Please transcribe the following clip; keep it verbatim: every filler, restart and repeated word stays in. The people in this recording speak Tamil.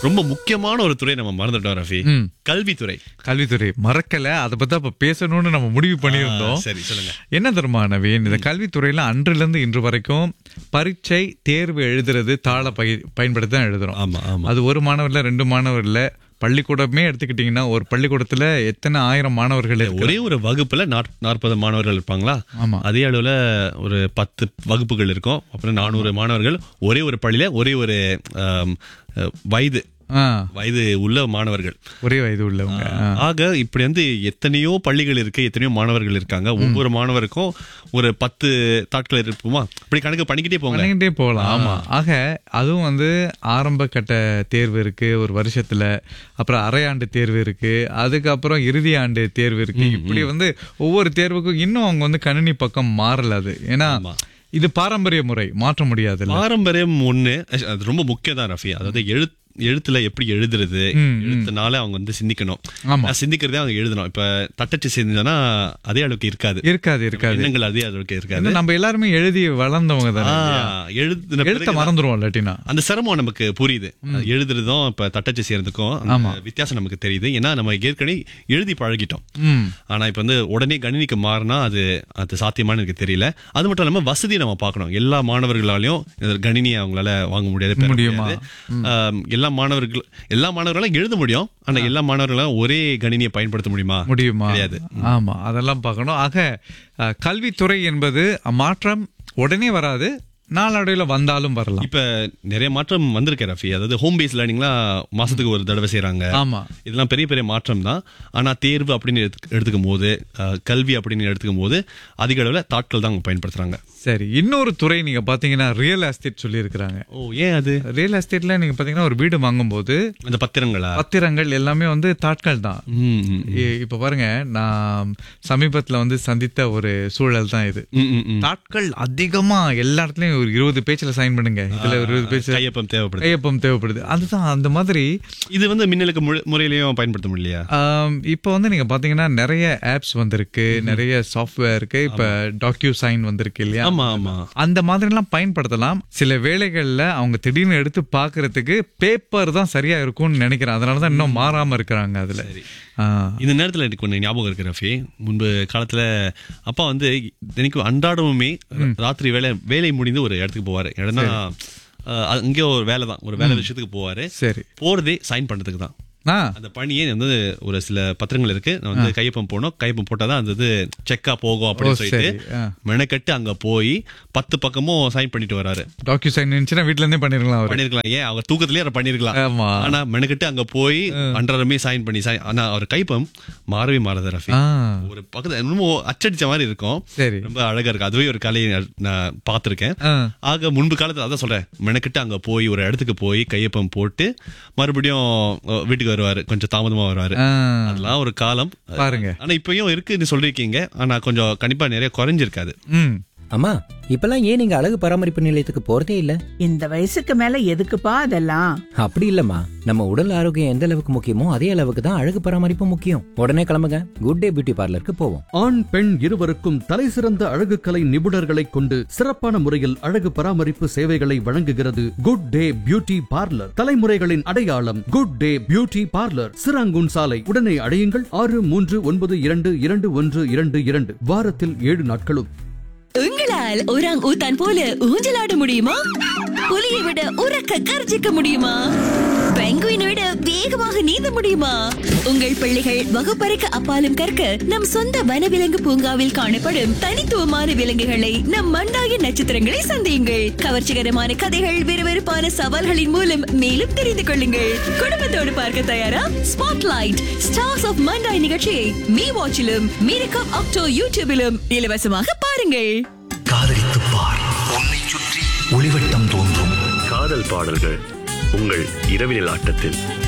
ரொம்ப முக்கியமான ஒரு துறை நம்ம மறந்துட்டோம் ரஃபி. கல்வித்துறை. கல்வித்துறை மறக்கல, அதை பத்தி அப்ப பேசணும்னு நம்ம முடிவு பண்ணியிருந்தோம். சரி சொல்லுங்க. என்ன தெரியுமா நவீன், இந்த கல்வித்துறையில அன்றிலிருந்து இன்று வரைக்கும் பரீட்சை தேர்வு எழுதுறது தாள பயன்படுத்தி தான் எழுதுறோம். ஆமா ஆமா. அது ஒரு மாணவர்ல ரெண்டு மாணவர்ல பள்ளிக்கூடமே எடுத்துக்கிட்டீங்கன்னா ஒரு பள்ளிக்கூடத்துல எத்தனை ஆயிரம் மாணவர்கள், ஒரே ஒரு வகுப்புல நாற்பது மாணவர்கள் இருப்பாங்களா? ஆமா. அதே அளவுல ஒரு பத்து வகுப்புகள் இருக்கும். அப்புறம் நானூறு மாணவர்கள் ஒரே ஒரு பள்ளியில ஒரே ஒரு வயது வயது உள்ள மாணவர்கள், ஒரே வயது உள்ளவங்க. ஆக இப்படி வந்து எத்தனையோ பள்ளிகள் இருக்கு, எத்தனையோ மாணவர்கள் இருக்காங்க. ஒவ்வொரு மாணவருக்கும் ஒரு பத்து தாட்கள் இருப்போமா, இப்படி கணக்கு பண்ணிக்கிட்டே போங்க பண்ணிக்கிட்டே போகலாம். ஆமா. ஆக அதுவும் வந்து ஆரம்ப கட்ட தேர்வு இருக்கு ஒரு வருஷத்துல, அப்புறம் அரையாண்டு தேர்வு இருக்கு, அதுக்கப்புறம் இறுதி ஆண்டு தேர்வு இருக்கு. இப்படி வந்து ஒவ்வொரு தேர்வுக்கும் இன்னும் அவங்க வந்து கணினி பக்கம் மாறல. அது ஏன்னா இது பாரம்பரிய முறை, மாற்ற முடியாது. பாரம்பரியம் ஒண்ணு அது ரொம்ப முக்கியம் தான் ரஃபி. அதாவது எழுத்து எழுத்துல எப்படி எழுதுறது, எழுத்துனால அவங்க வந்து சிந்திக்கணும், சிந்திக்கிறதே அவங்க எழுதணும். இப்ப தட்டச்சு செஞ்சோம்னா அதே அளவுக்கு இருக்காது இருக்காது இருக்காது எண்ணங்கள் அதே அளவுக்கு இருக்காது. நம்ம எல்லாருமே எழுதி வளர்ந்தவங்க தான், எழுத மறந்துருவோம் இல்லாட்டினா. அந்த சிரமம் நமக்கு புரியுது. எழுதுறதும் இப்ப தட்டச்சு செய்யறதுக்கும் வித்தியாசம் நமக்கு தெரியுது. ஏன்னா நம்ம ஏற்கனவே எழுதி பழகிட்டோம். ஆனா இப்ப வந்து உடனே கணினிக்கு மாறினா அது அது சாத்தியமானு எனக்கு தெரியல. அது மட்டும் இல்லாம வசதியை நம்ம பார்க்கணும். எல்லா மாணவர்களாலையும் கணினியை அவங்களால வாங்க முடியாது. முடியுமா? எல்லா மாணவர்கள் எல்லா மாணவர்களாலும் எழுத முடியும். ஆனா எல்லா மாணவர்களாலும் ஒரே கணினியை பயன்படுத்த முடியுமா முடியுமா தெரியாது. ஆமா, அதெல்லாம் பார்க்கணும். ஆக கல்வித்துறை என்பது மாற்றம் உடனே வராது, நாளடைவில் வந்தாலும் வரலாம். இப்ப நிறைய மாற்றம் வந்திருக்கே ரஃபி. அதாவது ஹோம் பேஸ் லேர்னிங்லாம் மாசத்துக்கு ஒரு தடவை செய்யறாங்க. ஆமா, இதெல்லாம் பெரிய பெரிய மாற்றம் தான். ஆனா தேர்வு அப்படின்னு எடுத்துக்கும் போது, கல்வி அப்படின்னு எடுத்துக்கும் போது அதிக அளவுல தாட்கள் தான் பயன்படுத்துறாங்க. சரி, இன்னொரு துறை நீங்க பாத்தீங்கன்னா ரியல் எஸ்டேட் சொல்லி இருக்கிறாங்க. ஓ, ஏன் அது? ரியல் எஸ்டேட்ல நீங்க பாத்தீங்கன்னா ஒரு வீடு வாங்கும் போது அந்த பத்திரங்களா பத்திரங்கள் எல்லாமே வந்து தாட்கள் தான். இப்ப பாருங்க, நான் சமீபத்துல வந்து சந்தித்த ஒரு சூழல் தான் இது. தாட்கள் அதிகமா எல்லா இடத்துலயும் ஒரு இருபது பேஜ்ல சைன் பண்ணுங்க, இதுல ஒரு இருபது பேஜ் கையொப்பம் தேவைப்படுது கையொப்பம் தேவைப்படுது அதுதான் அந்த மாதிரி. இது வந்து மின்னலுக்கு முறையிலையும் பயன்படுத்த முடியலையா? இப்ப வந்து நீங்க பாத்தீங்கன்னா நிறைய ஆப்ஸ் வந்திருக்கு, நிறைய சாஃப்ட்வேர் இருக்கு. இப்ப டாக்யூ சைன் வந்திருக்கு இல்லையா? அந்த மாதிரி எல்லாம் பயன்படுத்தலாம். சில வேளைகள்ல அவங்க திடீர்னு எடுத்து பாக்குறதுக்கு பேப்பர் தான் சரியா இருக்கும்னு நினைக்கிறேன். அதனாலதான் இன்னும் மாறாம இருக்கிறாங்க அதுல. இந்த நேரத்துல எனக்கு ஒண்ணு ஞாபகம் இருக்கு ரஃபி. முன்பு காலத்துல அப்பா வந்து எனக்கு அன்றாடமுமே ராத்திரி வேலை வேலை முடிந்து ஒரு இடத்துக்கு போவாரு. இடம்னா அங்கே ஒரு வேலை தான், ஒரு வேலை விஷயத்துக்கு போவாரு. சரி, போறதே சைன் பண்றதுக்கு தான். அந்த பணியே வந்து ஒரு சில பத்திரங்கள் இருக்கு, நான் வந்து கையொப்பம் போனோம், கையொப்பம் போட்டாதான் அந்த இது செக்கா போகும் அப்படின்னு சொல்லிட்டு மெனக்கட்டு அங்க போய் பத்து பக்கமும் சைன் பண்ணிட்டு வராரு. டாக்யூ சைன் வீட்டுல இருந்தே பண்ணிருக்கலாம் பண்ணிருக்கலாம் ஏன் அவர் தூக்கத்திலேயே அவர் பண்ணிருக்கலாம். ஆனா மெனக்கட்டு அங்க போய் அன்றாடமே சைன் பண்ணி சைன். ஆனா அவர் கைப்பம் மாறவே மாறாது ரஃபி. ஒரு பக்கத்துல இன்னும் அச்சடிச்ச மாதிரி இருக்கும், ரொம்ப அழகா இருக்கு. அதுவே ஒரு கலையை நான் பார்த்திருக்கேன். ஆக முன்பு காலத்துல அதான் சொல்றேன், மெனக்கட்டு அங்க போய் ஒரு இடத்துக்கு போய் கையொப்பம் போட்டு மறுபடியும் வீட்டுக்கு வருவாரு, கொஞ்சம் தாமதமா வருவாரு. அதெல்லாம் ஒரு காலம் பாருங்க. ஆனா இப்பயும் இருக்குன்னு சொல்லிருக்கீங்க, ஆனா கொஞ்சம் கண்டிப்பா நிறைய குறைஞ்சிருக்காது. அம்மா, இப்பெல்லாம் ஏன் நீங்க அழகு பராமரிப்பு நிலையத்துக்கு போறதே இல்ல? இந்த வயசுக்கு மேல எதுக்குப்பா அதெல்லாம்? அப்படி இல்லம்மா, நம்ம உடல் ஆரோக்கியம் எந்த அளவுக்கு முக்கியமோ அதே அளவுக்கு தான் அழகு பராமரிப்பு முக்கியம். உடனே கிளம்புங்க, குட் டே பியூட்டி பார்லருக்கு போவோம். ஆண் பெண் இருவருக்கும் தலை சிறந்த அழகு கலை நிபுணர்களை கொண்டு சிறப்பான முறையில் அழகு பராமரிப்பு சேவைகளை வழங்குகிறது குட் டே பியூட்டி பார்லர். தலைமுறைகளின் அடையாளம் good day beauty parlour, Serangoon சாலை. உடனே அடையுங்கள் ஆறு மூன்று ஒன்பது இரண்டு இரண்டு ஒன்று இரண்டு இரண்டு. வாரத்தில் ஏழு நாட்களும். உங்களால் ஒராங் ஊத்தான் போல ஊஞ்சலாட முடியுமா? புலியை விட உறக்க கர்ஜிக்க முடியுமா? பெங்குயினை விட வேகமாக நீந்த முடியுமா? உங்கள் பிள்ளைகள் வகுப்பறைக்கு அப்பாலும் கற்க நம் சொந்த வனவிலங்கு பூங்காவில் காணப்படும் தனித்துவமான விலங்குகளை, நம் மண்டாய நட்சத்திரங்களை சந்தியுங்கள். கவர்ச்சிகரமான கதைகள், விறுவிறுப்பான சவால்களின் மூலம் மேலும் தெரிந்து கொள்ளுங்கள். குடும்பத்தோடு பார்க்க தயாரா? ஸ்பாட்லைட் ஸ்டார்ஸ் ஆஃப் மண்டாய் நிகழ்ச்சியை மீ வாட்சிலும் மீரகம் அக்டோ யூடியூபிலும் இலவசமாக பாருங்கள். காதலித்து பார், உன்னை சுற்றி ஒளிவட்டம் தோன்றும். காதல் பாடல்கள் உங்கள் இரவினில் ஆட்டத்தில்.